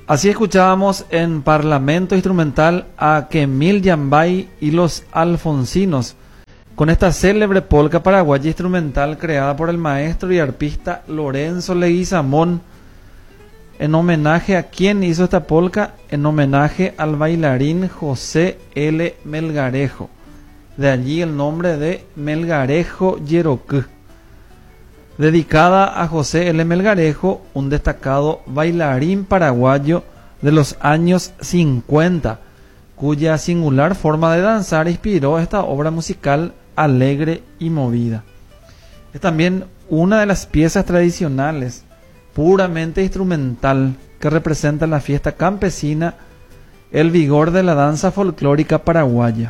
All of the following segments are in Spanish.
Así escuchábamos en Parlamento Instrumental a Kemil Yambay y los Alfonsinos, con esta célebre polca paraguaya instrumental creada por el maestro y arpista Lorenzo Leguizamón. ¿En homenaje a quién hizo esta polca? En homenaje al bailarín José L. Melgarejo. De allí el nombre de Melgarejo Yeroku. Dedicada a José L. Melgarejo, un destacado bailarín paraguayo de los años 50, cuya singular forma de danzar inspiró esta obra musical alegre y movida. Es también una de las piezas tradicionales, puramente instrumental, que representa la fiesta campesina, el vigor de la danza folclórica paraguaya.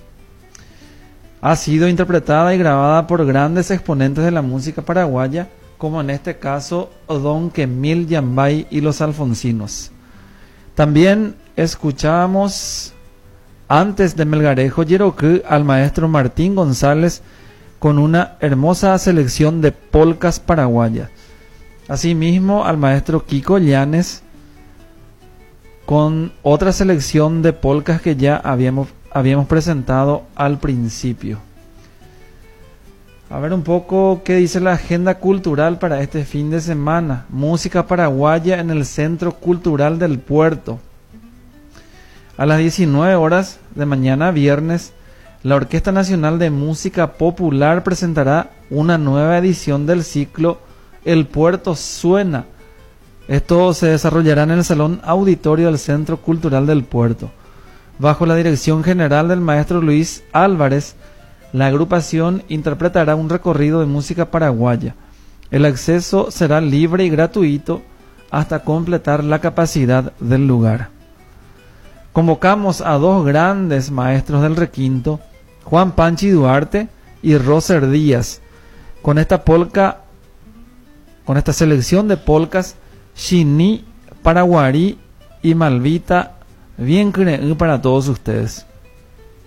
Ha sido interpretada y grabada por grandes exponentes de la música paraguaya, como en este caso Don Kemil Yambay y los Alfonsinos. También escuchábamos antes de Melgarejo Yeroku al maestro Martín González con una hermosa selección de polcas paraguayas. Asimismo al maestro Kiko Llanes con otra selección de polcas que ya habíamos presentado al principio. A ver un poco qué dice la agenda cultural para este fin de semana. Música paraguaya en el Centro Cultural del Puerto. A las 19 horas de mañana viernes, la Orquesta Nacional de Música Popular presentará una nueva edición del ciclo El Puerto Suena. Esto se desarrollará en el Salón Auditorio del Centro Cultural del Puerto. Bajo la dirección general del maestro Luis Álvarez, la agrupación interpretará un recorrido de música paraguaya. El acceso será libre y gratuito hasta completar la capacidad del lugar. Convocamos a dos grandes maestros del requinto, Juan Panchi Duarte y Roser Díaz, con esta polca, con esta selección de polcas Xini, Paraguarí y Malvita, bien creído para todos ustedes.